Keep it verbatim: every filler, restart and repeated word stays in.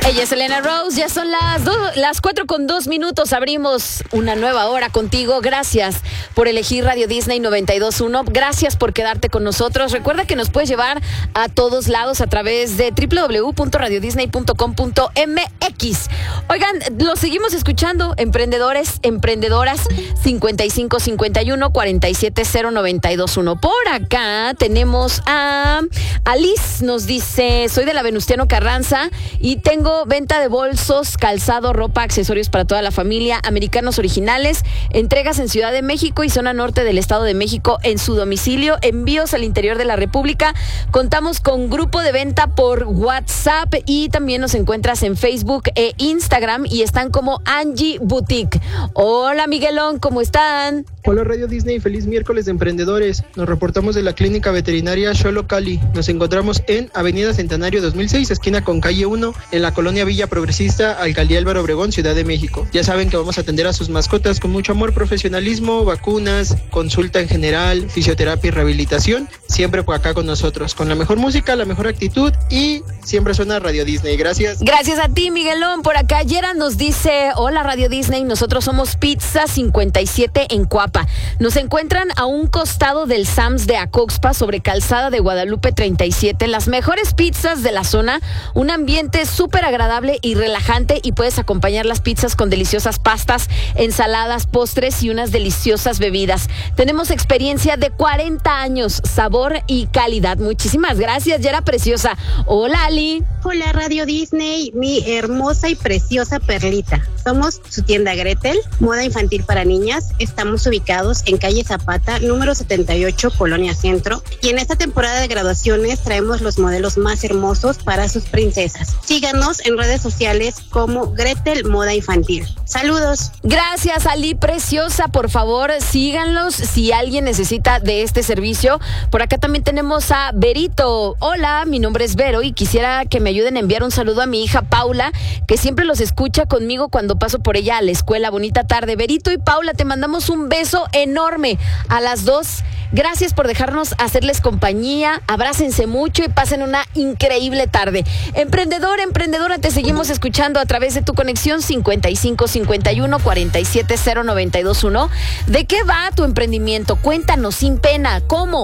Ella es Elena Rose, ya son las, do, las cuatro con dos minutos, abrimos una nueva hora contigo. Gracias por elegir Radio Disney noventa y dos punto uno, gracias por quedarte con nosotros. Recuerda que nos puedes llevar a todos lados a través de doble u doble u doble u punto radio disney punto com punto m x. Oigan, lo seguimos escuchando, emprendedores, emprendedoras, cincuenta y cinco cincuenta y uno cuarenta y siete cero noventa y dos uno. Por acá tenemos a Alice, nos dice, soy de la Venustiano Carranza y tengo venta de bolsos, calzado, ropa, accesorios para toda la familia, americanos originales, entregas en Ciudad de México y zona norte del Estado de México en su domicilio, envíos al interior de la República. Contamos con grupo de venta por WhatsApp y también nos encuentras en Facebook e Instagram y están como Angie Boutique. Hola Miguelón, ¿cómo están? Hola Radio Disney, feliz miércoles de emprendedores. Nos reportamos de la clínica veterinaria Xolo Cali. Nos encontramos en Avenida Centenario dos mil seis, esquina con calle uno, en la colonia Villa Progresista, Alcaldía Álvaro Obregón, Ciudad de México. Ya saben que vamos a atender a sus mascotas con mucho amor, profesionalismo, vacunas, consulta en general, fisioterapia y rehabilitación, siempre por acá con nosotros, con la mejor música, la mejor actitud y siempre suena Radio Disney. Gracias. Gracias a ti, Miguelón. Por acá Yera nos dice, hola Radio Disney, nosotros somos Pizza cincuenta y siete en Coapa. Nos encuentran a un costado del Sams de Acoxpa, sobre Calzada de Guadalupe treinta y siete. Las mejores pizzas de la zona, un ambiente súper agradable y relajante, y puedes acompañar las pizzas con deliciosas pastas, ensaladas, postres y unas deliciosas bebidas. Tenemos experiencia de cuarenta años, sabor y calidad. Muchísimas gracias, Yera preciosa. Hola, Ali. Hola Radio Disney, mi hermosa y preciosa perlita. Somos su tienda Gretel, moda infantil para niñas. Estamos ubicados en calle Zapata, número setenta y ocho, Colonia Centro. Y en esta temporada de graduaciones traemos los modelos más hermosos para sus princesas. Síganos en redes sociales como Gretel Moda Infantil. Saludos. Gracias, Ali preciosa. Por favor, síganlos si alguien necesita de este servicio. Por acá también tenemos a Berito. Hola, mi nombre es Vero y quisiera que me ayuden a enviar un saludo a mi hija Paula, que siempre los escucha conmigo cuando paso por ella a la escuela. Bonita tarde. Berito y Paula, te mandamos un beso enorme a las dos. Gracias por dejarnos hacerles compañía. Abrácense mucho y pasen una increíble tarde. Emprendedor, emprendedora, te seguimos escuchando a través de tu conexión cincuenta y cinco cincuenta y uno cuarenta y siete cero noventa y dos uno. ¿De qué va tu emprendimiento? Cuéntanos sin pena. ¿Cómo?